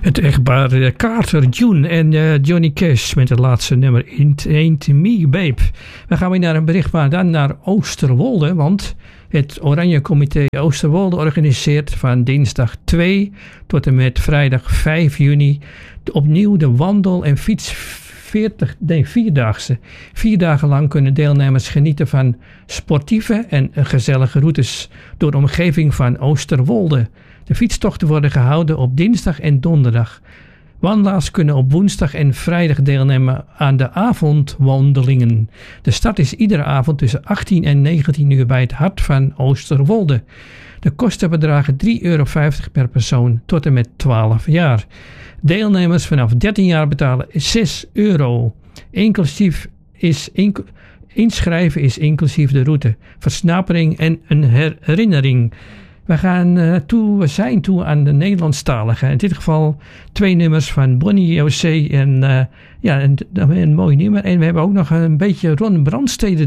Het echtpaar Carter June en Johnny Cash met het laatste nummer It Ain't Me Babe. We gaan weer naar een bericht, maar dan naar Oosterwolde, want het Oranje Comité Oosterwolde organiseert van dinsdag 2 tot en met vrijdag 5 juni opnieuw de wandel- en vierdaagse. 4 dagen lang kunnen deelnemers genieten van sportieve en gezellige routes door de omgeving van Oosterwolde. De fietstochten worden gehouden op dinsdag en donderdag. Wandelaars kunnen op woensdag en vrijdag deelnemen aan de avondwandelingen. De start is iedere avond tussen 18 en 19 uur bij het hart van Oosterwolde. De kosten bedragen €3,50 per persoon tot en met 12 jaar. Deelnemers vanaf 13 jaar betalen €6. Inschrijven is inclusief de route, versnapering en een herinnering. We zijn toe aan de Nederlandstalige. In dit geval 2 nummers van Bonnie José en een mooi nummer. En we hebben ook nog een beetje Ron Brandstede